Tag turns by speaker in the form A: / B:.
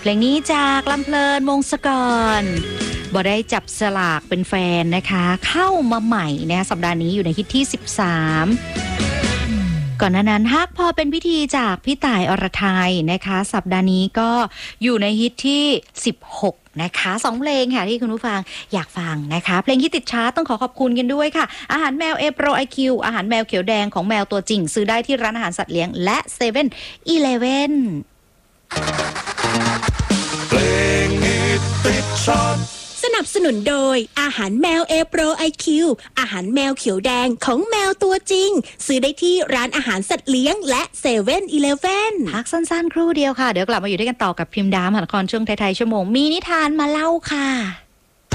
A: ลงนี้จากลำเพลินวงศกรบ่ได้จับสลากเป็นแฟนนะคะเข้ามาใหม่นะสัปดาห์นี้อยู่ในฮิตที่13ก่อนหน้านั้นฮักพอเป็นพิธีจากพี่ต่ายอรไทยนะคะสัปดาห์นี้ก็อยู่ในฮิตที่16นะคะ2เพลงค่ะที่คุณผู้ฟังอยากฟังนะคะเพลงที่ติดชาร์ตต้องขอบคุณกันด้วยค่ะอาหารแมวA Pro IQ อาหารแมวเขียวแดงของแมวตัวจริงซื้อได้ที่ร้านอาหารสัตว์เลี้ยงและ7-Eleven
B: สนับสนุนโดยอาหารแมว A Pro IQ อาหารแมวเขียวแดงของแมวตัวจริงซื้อได้ที่ร้านอาหารสัตว์เลี้ยงและ7-Eleven
A: พักสั้นๆครู่เดียวค่ะเดี๋ยวกลับมาอยู่ด้วยกันต่อกับพิมพ์ดามหานครช่วงไทยๆชั่วโมงมีนิทานมาเล่าค่ะ